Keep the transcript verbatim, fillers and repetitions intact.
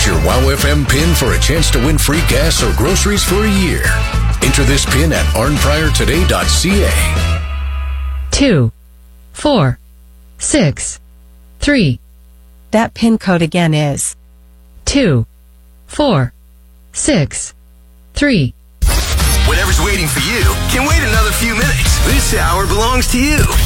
your Wow F M PIN for a chance to win free gas or groceries for a year. Enter this PIN at arn prior today dot c a. Two, four, six, three. That PIN code again is Two, four, six, three. Whatever's waiting for you can wait another few minutes. This hour belongs to you.